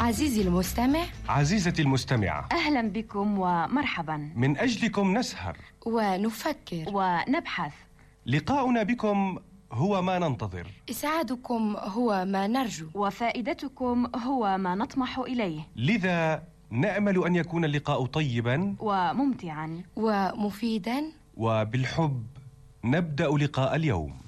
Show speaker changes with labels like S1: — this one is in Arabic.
S1: عزيزي المستمع،
S2: عزيزتي المستمعة،
S3: أهلا بكم ومرحبا.
S2: من أجلكم نسهر
S1: ونفكر
S3: ونبحث.
S2: لقاؤنا بكم هو ما ننتظر،
S1: إسعادكم هو ما نرجو،
S3: وفائدتكم هو ما نطمح إليه.
S2: لذا نأمل أن يكون اللقاء طيبا
S3: وممتعا
S1: ومفيدا.
S2: وبالحب نبدأ لقاء اليوم.